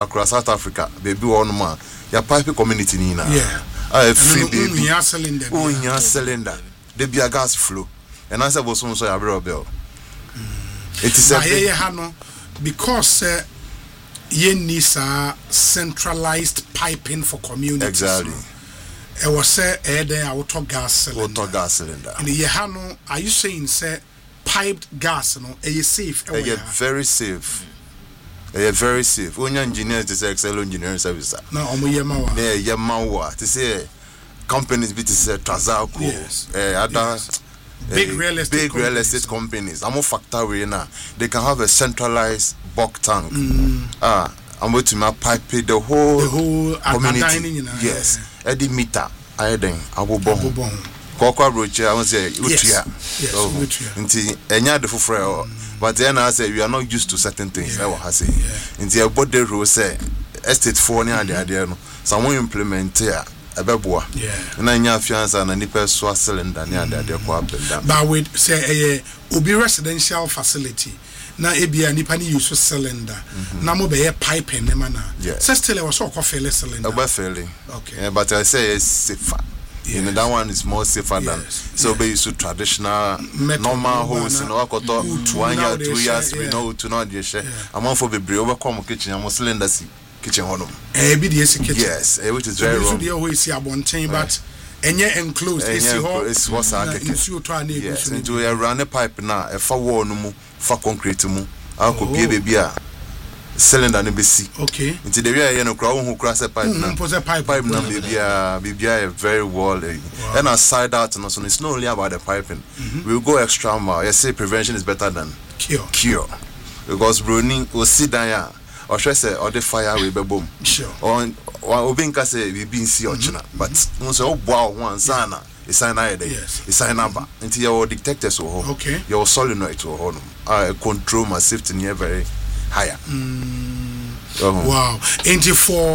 across South Africa, baby one man, your pipe community nina. Yeah. I free baby. Cylinder. Cylinder. There be a gas flow. And I said was so a bell. It is a because ye need centralized piping for communities. Exactly. I was say there auto gas cylinder. Auto gas cylinder. And ye hano, are you saying say piped gas no safe? Very safe. Very safe. When engineers this Excel engineering service. No, yemawa. Yeah, yemawa. To say companies be to say Trazaco. Yes. Other big real estate companies. I'm a factory now. They can have a centralized bulk tank. I'm going to my pipe the whole community. Yes. Eddie meter. I then Abu Bon. Cocoa Roche, I want to say Utria. Yes. Until any other for but then I say we are not used to certain things. I was saying. Until your body rule say estate for near the idea. Someone implement here. And I have fiance and a nipper swa cylinder near the aqua. But with say a be residential facility. Na ebia nipa ni use cylinder na mo be pipe in mana so still I was so fairly cylinder fairly okay yeah, but I say it's safer. You know, that one is more safer than so be used to traditional normal holes in our 1 year 2 years we know to not the share among for be overcome kitchen and cylinder kitchen home be the kitchen yes which is very wrong so always see abontain but enye enclosed it's what's into a run a pipe now a for wall no mu for concrete mu I could be baby cylinder no be see okay into the way you know crowd who cross a pipe now pipe now baby very wall and aside that no so it's not only about the piping we'll go extra mile. You say prevention is better than cure because running will sit down or should I say or the fire will be boom sure on Obinka say we been see ochina but once oh wow one sana is sign either is sign number until your detectors will okay your solenoid to hold control my safety near very higher wow into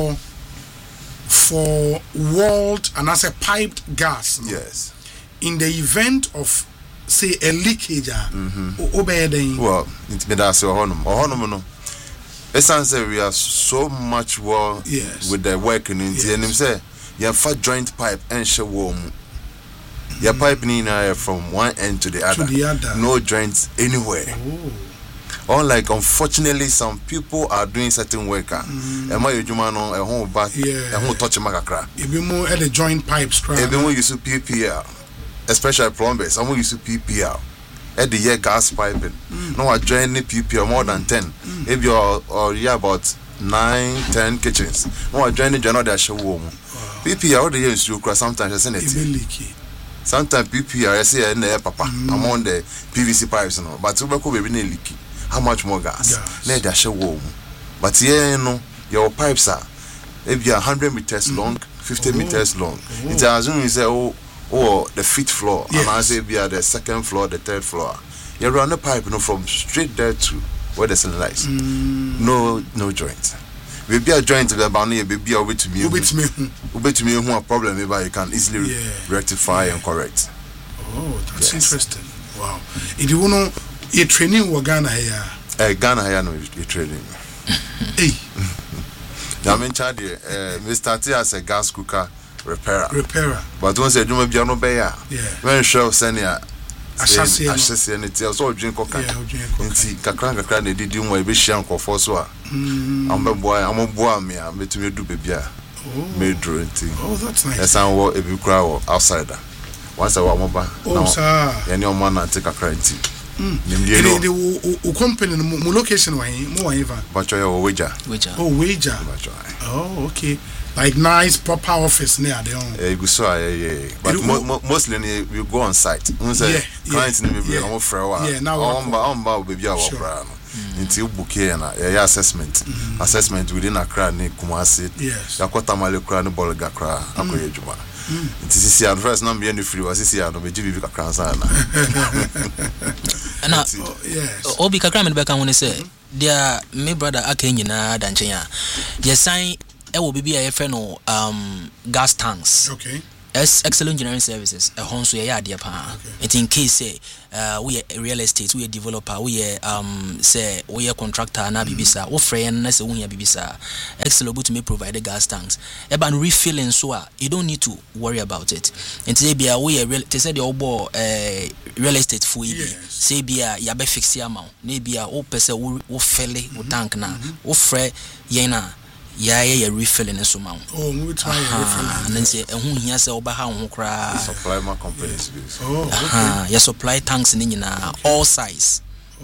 for walled and as a piped gas yes in the event of say a leakage well it's me that's your honum no essence we are so much well with the working in the and him say your fat joint pipe and share warm your pipe nina from one end to the other no joints anywhere unlike unfortunately some people are doing certain work and my jumano a home back a home touch makakra even more at the joint pipes even when you use PPL especially plumbers some use PPL at the year gas piping no I join the PPL more than 10 if you're or about 9-10 kitchens no I join the general that show PPL all the years you cross sometimes I send it sometimes PPL I say in the papa among the PVC pipes no but we go be leaky how much more gas let that show but yeah no your pipes are if you are 100 meters long 50 meters long it assume you say or the fifth floor and I say be at the second floor the third floor you run the pipe from straight there to where the sun lies no joint we be a joint to the boundary be over to me who a problem maybe you can easily rectify and correct. That's interesting. Wow. If you want to training with Ghana here no you training hey I'm in charge we started as a gas cooker repairer but once you do my piano bear when show senior assassin it also drink coca nti kakra na didi mo e be hia nkofo so a I'm a boy me a metumi do bebia me draw nti that's nice yes and what e be cry outside once I wa mo ba ya ni o mo na nti kakra nti the company mo location wa mo even but your wager oh okay like nice proper office near the own but mostly we go on site clients ni be am frɛ wa on ba baby our brand until book here na assessment within Accra ni Kumasi yakota male kra ni Bolga kra akoye djuma nti sisi and first number any free was sisi and be give kakra sana na obi kakra me be kan woni say dia me brother aka nyina danchen ya ye sign e wo bibi a ye fe no gas tanks okay Excel Engineering Services a hon so ya de pa it in case say we real estate we developer we say we contractor na bibisa wo frɛ na say wo ya bibisa Excel obu to me provide the gas tanks e ban refilling so you don't need to worry about it until bia we real they say the obo real estate for you say bia ya be fix ya ma na bia wo pese wo fill wo tank na wo frɛ yen na ya refilling so ma we try refilling and then say ehun hia say oba ha ho kra supply my companies ya supply tanks ni nyina all size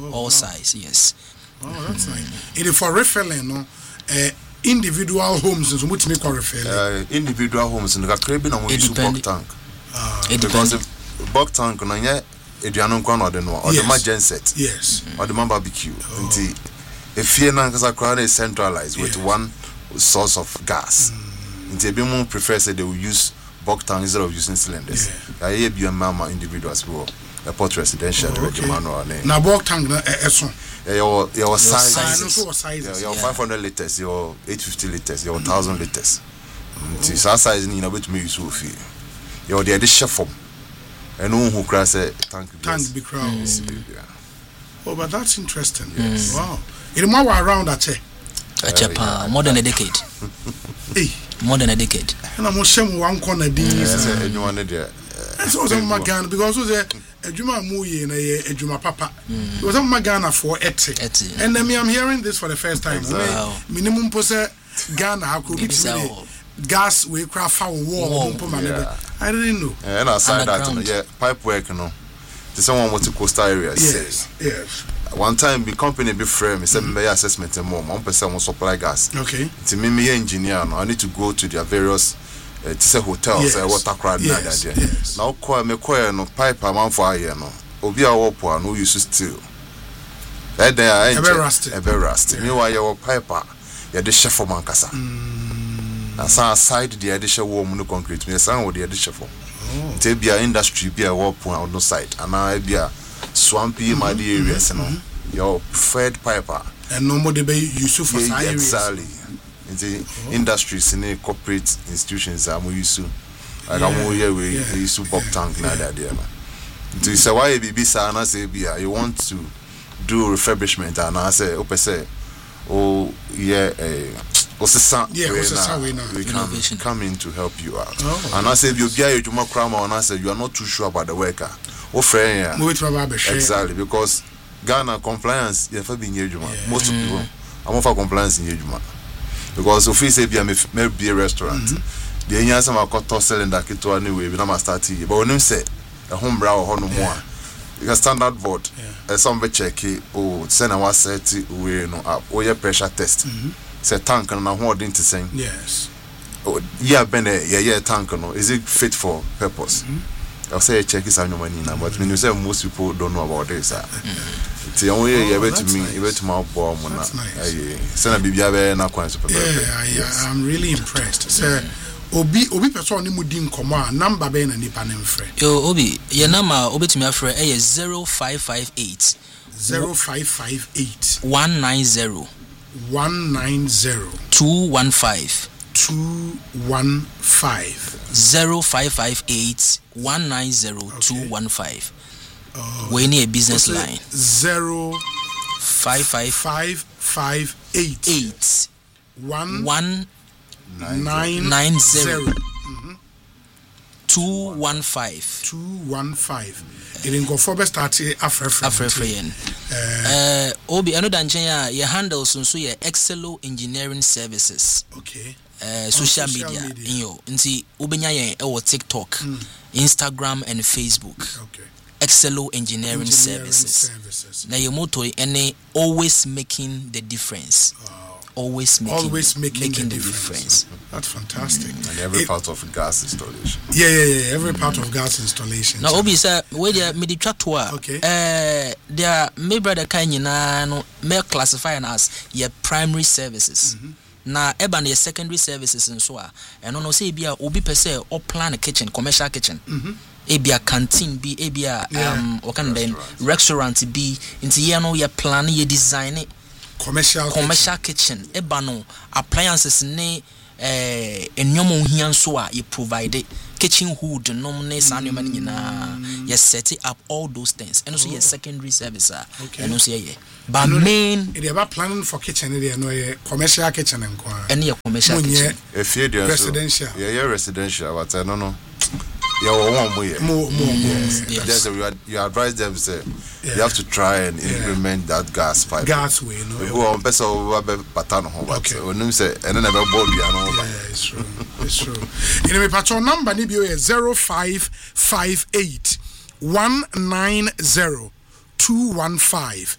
yes that's nice it is for refilling no individual homes so much me for refilling individual homes no ka bi na mo use bulk tank because bulk tank no nya eduano kwa no de no or the genset yes or the barbecue nti if you na kasa crowd is centralized with one source of gas. Nti be more prefer say they will use bulk tank instead of using cylinders. I be a mama individuals who airport residential manual na bulk tank na eso. Your size. Your 500 liters, your 850 liters, your 1000 liters. Nti size ni na betumi use ofi. Your the addition form. And who crash tank be crowd. Oh, but that's interesting. Yes. Wow. It more around that more than a decade. More than a decade. And I'm shame one corner these anyone there. So my Ghana because a Juma Muye and a Juma Papa. It was my Ghana for Etsy. And then I'm hearing this for the first time. Minimum possess Ghana how could be gas we craft foul wall. I didn't know. And aside that pipe work to someone want to coastal areas. Yes. One time the company be frame said me assessment and more 1% will supply gas. Okay. To me engineer no I need to go to their various to say hotels water crowd na there. Now call me no pipe amount for aye no. Obi a wo po no use steel. That there a very rusty. Me why your pipe ya de chef for mankasa. Asa side the addition warm no concrete. Me san wo the addition for. Te bia industry bia wo po on no side. Ana bia swampy muddy areas your preferred piper and no more they be useful for areas exactly in the industries in the corporate institutions are more useful like I'm here we use bulk tank na there to say why BBC and I say bia you want to do refurbishment and I say say oh yeah we can come in to help you out and I say you bia you crama and I say you are not too sure about the worker exactly because Ghana compliance never been here most of people I'm for compliance in Juma because if we say be a restaurant the enya some got cylinder kito anyway we na start here but when them say a home brow or no more because standard board some be check send our set we no up or your pressure test say tank na ho odin to say yes tank no is it fit for purpose I'll say check is annual money now, but when you say most people don't know about this, it's the only way to my bomb. I'm really impressed. Sir, Obi person ni mudi nkoma number be na nipa ne mfre. Yo Obi, your number Obi to me afre 0558 0558 190 215 0558 190 215. We need a business line 0558 190 215. It in go for best start afrefen. Obi ano danchen ya your handles so ye Excel Engineering Services. Okay. Social media in yo nti ubenya yen e TikTok, Instagram and Facebook. Okay. Excel Engineering Services. Na your motto any always making the difference. Always making the difference. That's fantastic. And every part of gas installation. Yeah. Every part of gas installation. Now, Obi sir, where the midi chatwa. Okay. There may brother Kanyina no may classifying as your primary services. Na eba na secondary services and so and no say bia obi per se or plan a kitchen, commercial kitchen. Ebia canteen be ebia what can then restaurant be into ye no ye plan ye design it. Commercial kitchen eba no appliances ne enyomo hia so a you provide kitchen hood nom ne saa nneɛma no nyinaa yɛ set up all those things and also your secondary service and also yeah but main they are planning for kitchen there no commercial kitchen and your commercial kitchen residential residential but no yes. You advise them say you have to try and implement that gas pipe. Gas way, no. Who are best over pattern home, but when you say and then about board, it's true. It's true. You know, patrol number ni bio 0558 190 215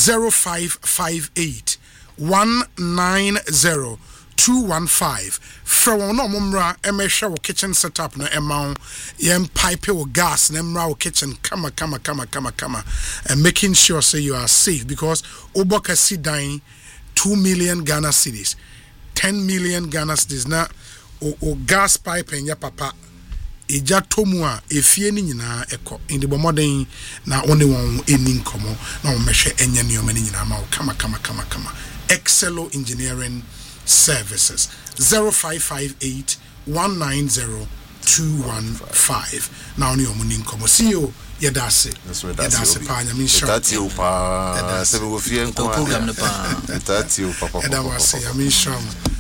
0558 190 215 from no mumra emesha wo kitchen setup no emma yem pipe wo gas na emra wo kitchen kama and making sure say you are safe because oboka sidan 2 million Ghana cedis 10 million Ghana cedis na o gas pipe enya papa eja tomu a efie ni nyina ekọ indi bomoden na one won eni nkomo na wo mehwe enya ne omani nyina ma wo kama Excello Engineering Services 0558 190 215. Now ni omuni nkomo CEO yedase pa nya minsha that's you pa se we fie nko program ne pa that's you papa edawase ya minsha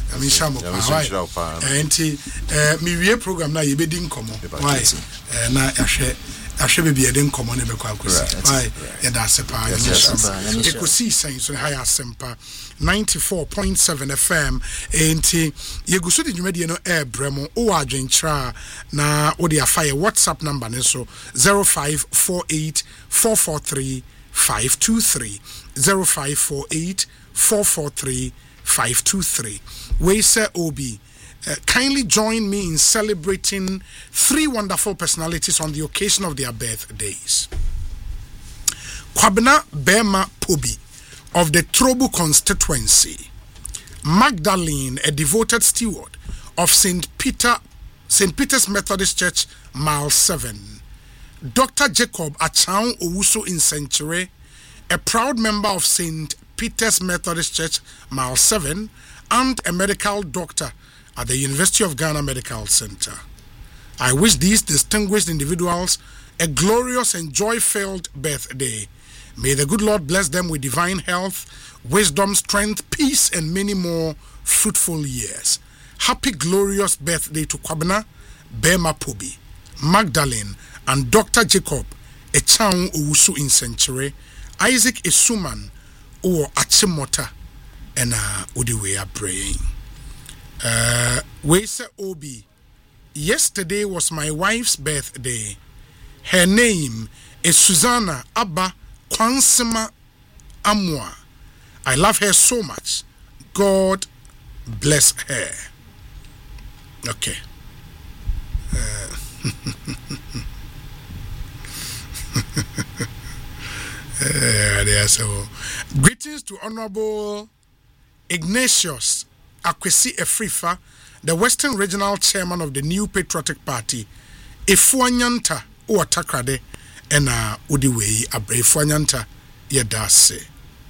pa enti mi wie program na yebedi nkomo why na ahwe bebia de nkomo ne bekọ akosi why yedase pa nya minsha ekosi sen so high asempa 94.7 FM enti yegusu di dwumadi no bremo o adwentra na o de afaye WhatsApp number ne so 0548 443 523 0548 443 523. We say Obi kindly join me in celebrating 3 wonderful personalities on the occasion of their birthdays. Kwabena Bema Pobi of the Trobu constituency, Magdalene, a devoted steward of St. Peter's Methodist Church, Mile 7, Dr. Jacob Achao Owusu in Century, a proud member of St. Peter's Methodist Church, Mile 7, and a medical doctor at the University of Ghana Medical Center. I wish these distinguished individuals a glorious and joy-filled birthday. May the good Lord bless them with divine health, wisdom, strength, peace, and many more fruitful years. Happy glorious birthday to Kwabena Bema Pobi, Magdalene, and Dr. Jacob Echang Owusu in Century, Isaac Esuman or Achimota, and we are praying. We say Obi, yesterday was my wife's birthday. Her name is Susanna Abba Kwansima Amwa. I love her so much. God bless her. Okay. So, greetings to Honorable Ignatius Akwesi Efrifa, the Western Regional Chairman of the New Patriotic Party, Efuanyanta Uwatakrade, and Udiwei Abre Efuanyanta Yedase.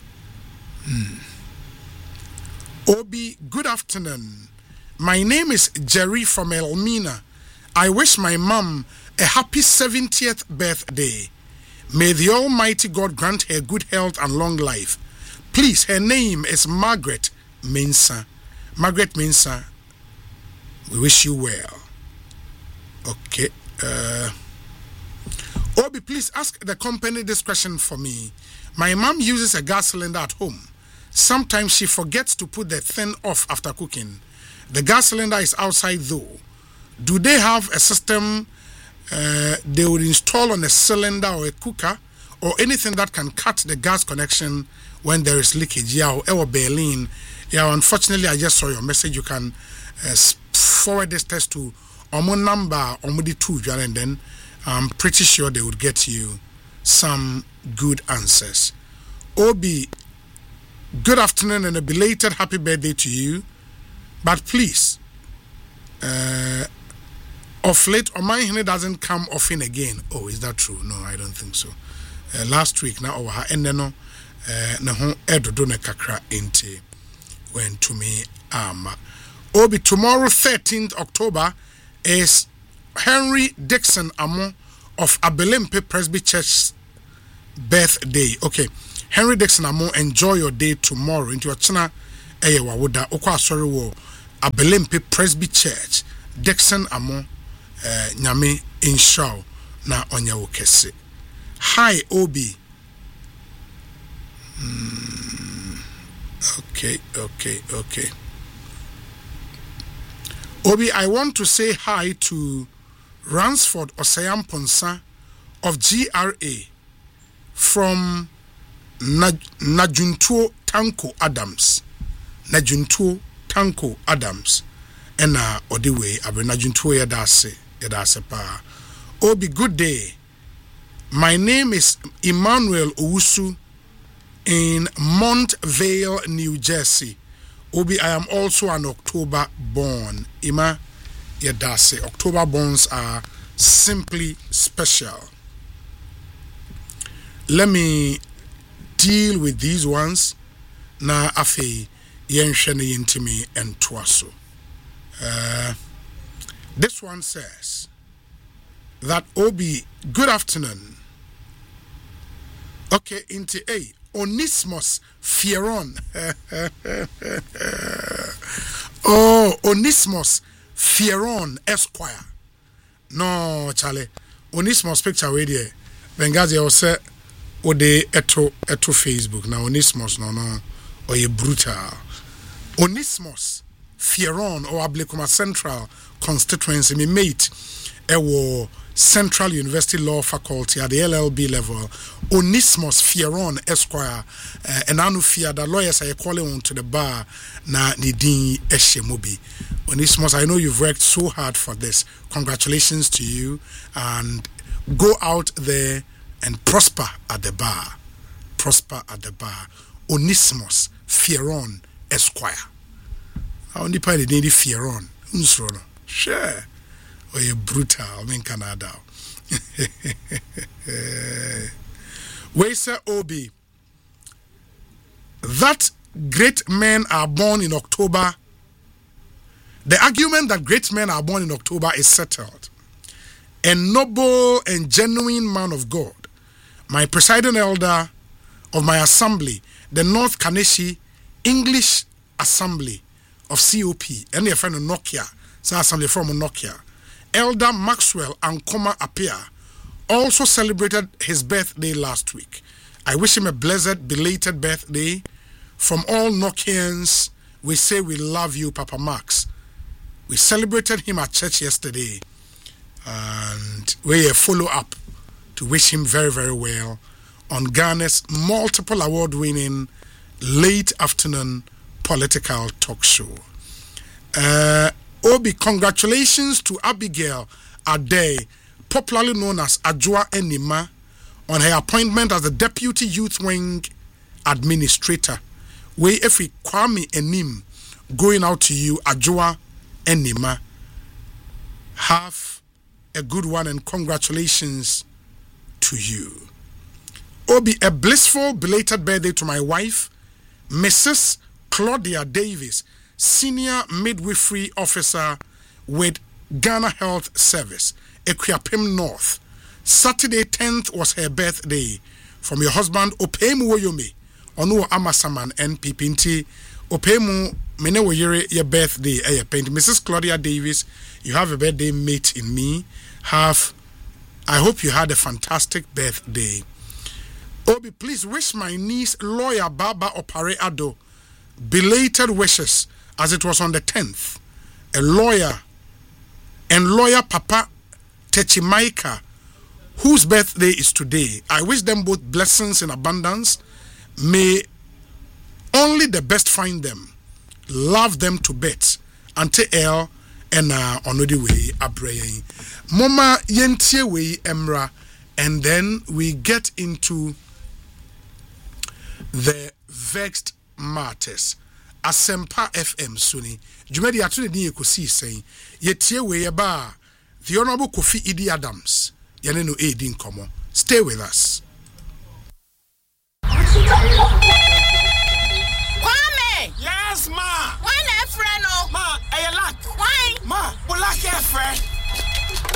Obi, good afternoon. My name is Jerry from Elmina. I wish my mom a happy 70th birthday. May the Almighty God grant her good health and long life. Please, her name is Margaret Mensah. Margaret Mensah, we wish you well. Okay. Obi, please ask the company this question for me. My mom uses a gas cylinder at home. Sometimes she forgets to put the thing off after cooking. The gas cylinder is outside though. Do they have a system they would install on a cylinder or a cooker or anything that can cut the gas connection when there is leakage? Yeah, or Berlin. Yeah, unfortunately, I just saw your message. You can forward this test to Omo number Omudi 2, and then I'm pretty sure they would get you some good answers. Obi, good afternoon and a belated happy birthday to you. But please, of late, Omanhene doesn't come often again. Oh, is that true? No, I don't think so. Last week, now over and then no edodone kakra inte went to me Obi, tomorrow 13th October is Henry Dixon Amo of Abelempe Presby Church birthday. Okay, Henry Dixon Amo, enjoy your day tomorrow. Into your china, eyewa woda okwa sorry wo Abelempe Presby Church. Dixon Amo, nyame inshaw na onya wo kese. Hi Obi. Okay. Obi, I want to say hi to Ransford Osayam Ponsa of GRA from Najuntuo Tanko Adams. Najuntuo Tanko Adams. And Odiwe, Abe Najuntuo Yadase Pa. Obi, good day. My name is Emmanuel Owusu in Montvale, New Jersey. Obi, I am also an October born. Ima Yadase. October borns are simply special. Let me deal with these ones. Na afe yenshene yintimi and twaso. This one says that Obi, good afternoon. Okay, into A. Onismos Fieron. Oh, Onismos Fieron Esquire. No, Charlie. Onismos picture radio. Bengazi ose ode eto Facebook. Na Onismos no. Or ye brutal. Onismos Fieron or Ablekuma Central constituency. Me mate. Ewo Central University Law Faculty at the LLB level. Onismos Fieron Esquire. And anu fear the lawyers are calling on to the bar na nidin eshemobi. Onismos, I know you've worked so hard for this. Congratulations to you, and go out there and prosper at the bar. Prosper at the bar. Onismos Fieron Esquire. I only pay the name Fieron. Unsrono. Sure. Or you brutal, I mean Canada. Where say Obi? That great men are born in October. The argument that great men are born in October is settled. A noble and genuine man of God, my presiding elder of my assembly, the North Kaneshi English Assembly of COP, and your friend Nokia, so assembly from Nokia, Elder Maxwell Ankoma Apia, also celebrated his birthday last week. I wish him a blessed, belated birthday. From all Nokians, we say we love you, Papa Max. We celebrated him at church yesterday, and we follow up to wish him very, very well on Ghana's multiple award-winning late afternoon political talk show. Obi, congratulations to Abigail Ade, popularly known as Ajua Enima, on her appointment as the Deputy Youth Wing Administrator. We Efi Kwame Enim, going out to you, Ajua Enima. Have a good one and congratulations to you. Obi, a blissful belated birthday to my wife, Mrs. Claudia Davis, Senior Midwifery Officer with Ghana Health Service, Equiapim North. Saturday 10th was her birthday. From your husband, Opemu Woyome, Onu Amasaman, NPP. Opemu, Mene Woyere, your birthday, Mrs. Claudia Davis, you have a birthday mate in me. I hope you had a fantastic birthday. Obi, please wish my niece, Lawyer Baba Opare Ado, belated wishes, as it was on the 10th. A lawyer and lawyer Papa Techimaika, whose birthday is today. I wish them both blessings in abundance. May only the best find them. Love them to bits. Ante El and onodi way abraying. Mama yentie way emra, and then we get into the vexed matters. Asempa FM Suni. Jumedi atune ni ekosi saying yetie we ba the Honorable Kofi Idi Adams. Yaneno Edin Komo. Stay with us. Kwame! Yes, ma! Why not friend? Ma, I lack. Why? Ma, I lack a friend.